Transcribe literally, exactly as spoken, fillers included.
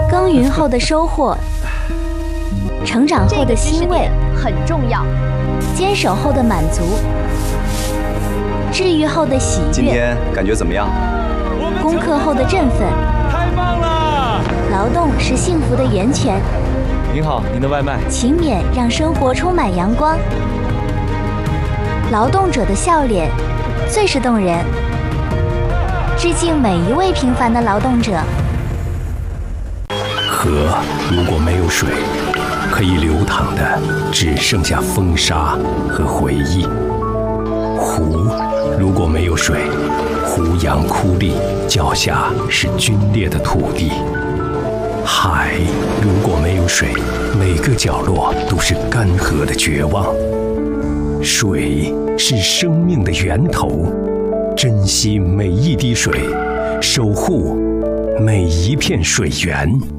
耕耘后的收获，成长后的欣慰很重要， 坚守后的满足，治愈后的喜悦。 今天感觉怎么样？ 攻克后的振奋。 太棒了！ 劳动是幸福的源泉。 您好，您的外卖。 勤勉让生活充满阳光。劳动者的笑脸最是动人。致敬每一位平凡的劳动者。 河如果没有水，可以流淌的只剩下风沙和回忆。湖如果没有水，胡杨枯立，脚下是龟裂的土地。海如果没有水，每个角落都是干涸的绝望。水是生命的源头，珍惜每一滴水，守护每一片水源。